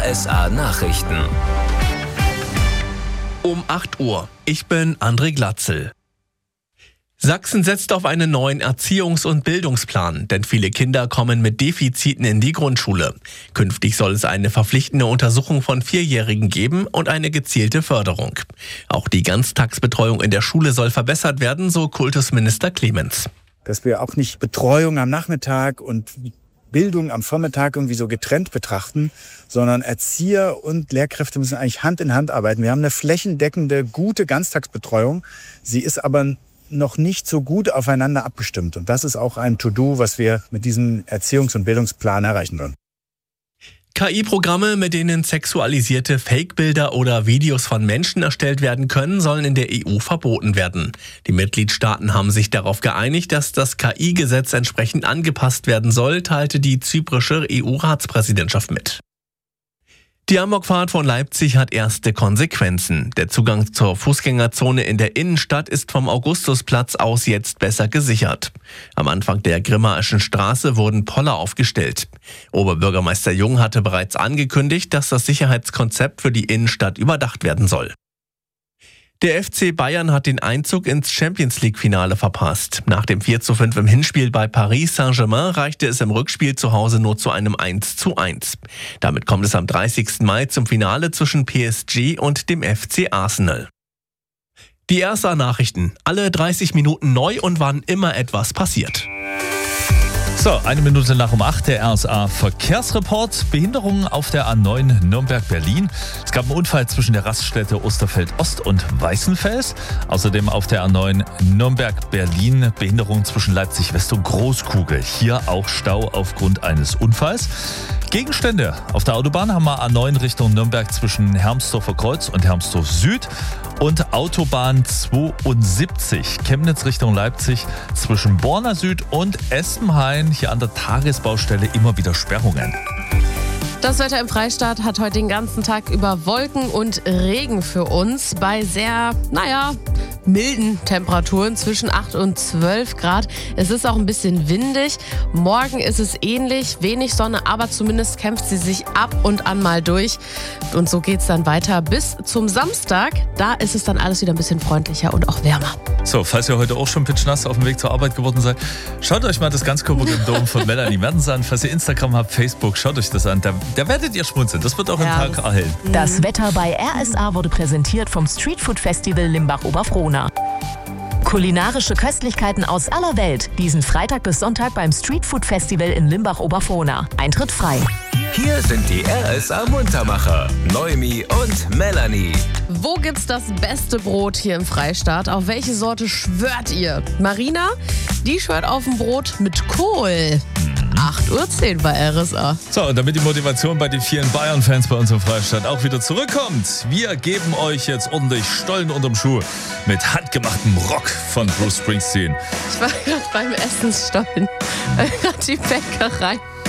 RSA Nachrichten. Um 8 Uhr. Ich bin André Glatzel. Sachsen setzt auf einen neuen Erziehungs- und Bildungsplan, denn viele Kinder kommen mit Defiziten in die Grundschule. Künftig soll es eine verpflichtende Untersuchung von 4-Jährigen geben und eine gezielte Förderung. Auch die Ganztagsbetreuung in der Schule soll verbessert werden, so Kultusminister Clemens. Dass wir auch nicht Betreuung am Nachmittag und Bildung am Vormittag irgendwie so getrennt betrachten, sondern Erzieher und Lehrkräfte müssen eigentlich Hand in Hand arbeiten. Wir haben eine flächendeckende, gute Ganztagsbetreuung. Sie ist aber noch nicht so gut aufeinander abgestimmt. Und das ist auch ein To-Do, was wir mit diesem Erziehungs- und Bildungsplan erreichen wollen. KI-Programme, mit denen sexualisierte Fake-Bilder oder Videos von Menschen erstellt werden können, sollen in der EU verboten werden. Die Mitgliedstaaten haben sich darauf geeinigt, dass das KI-Gesetz entsprechend angepasst werden soll, teilte die zyprische EU-Ratspräsidentschaft mit. Die Amokfahrt von Leipzig hat erste Konsequenzen. Der Zugang zur Fußgängerzone in der Innenstadt ist vom Augustusplatz aus jetzt besser gesichert. Am Anfang der Grimmaischen Straße wurden Poller aufgestellt. Oberbürgermeister Jung hatte bereits angekündigt, dass das Sicherheitskonzept für die Innenstadt überdacht werden soll. Der FC Bayern hat den Einzug ins Champions-League-Finale verpasst. Nach dem 4:5 im Hinspiel bei Paris Saint-Germain reichte es im Rückspiel zu Hause nur zu einem 1:1. Damit kommt es am 30. Mai zum Finale zwischen PSG und dem FC Arsenal. Die RSA Nachrichten. Alle 30 Minuten neu und wann immer etwas passiert. So, 1 Minute nach um 8, der RSA Verkehrsreport. Behinderungen auf der A9 Nürnberg-Berlin. Es gab einen Unfall zwischen der Raststätte Osterfeld-Ost und Weißenfels. Außerdem auf der A9 Nürnberg-Berlin Behinderungen zwischen Leipzig-West und Großkugel. Hier auch Stau aufgrund eines Unfalls. Gegenstände auf der Autobahn haben wir A9 Richtung Nürnberg zwischen Hermsdorfer Kreuz und Hermsdorf Süd. Und Autobahn 72 Chemnitz Richtung Leipzig zwischen Borna Süd und Espenhain. Hier an der Tagesbaustelle immer wieder Sperrungen. Das Wetter im Freistaat hat heute den ganzen Tag über Wolken und Regen für uns bei sehr, milden Temperaturen zwischen 8 und 12 Grad. Es ist auch ein bisschen windig. Morgen ist es ähnlich, wenig Sonne, aber zumindest kämpft sie sich ab und an mal durch. Und so geht es dann weiter bis zum Samstag. Da ist es dann alles wieder ein bisschen freundlicher und auch wärmer. So, falls ihr heute auch schon pitschnass auf dem Weg zur Arbeit geworden seid, schaut euch mal das Ganzkörper-Dom von Melanie Mertens an. Falls ihr Instagram habt, Facebook, schaut euch das an. Da werdet ihr schmunzeln. Das wird auch im Tag erhellen. Das Wetter bei RSA wurde präsentiert vom Streetfood Festival Limbach-Oberfrohna. Kulinarische Köstlichkeiten aus aller Welt. Diesen Freitag bis Sonntag beim Streetfood Festival in Limbach-Oberfrohna. Eintritt frei. Hier sind die RSA Muntermacher, Noemi und Melanie. Wo gibt's das beste Brot hier im Freistaat? Auf welche Sorte schwört ihr? Marina, die schwört auf ein Brot mit Kohl. 8:10 Uhr bei RSA. So, und damit die Motivation bei den vielen Bayern-Fans bei uns im Freistaat auch wieder zurückkommt, wir geben euch jetzt ordentlich Stollen unterm Schuh mit handgemachtem Rock von Bruce Springsteen. Ich war gerade beim Essensstollen. Gerade die Bäckerei.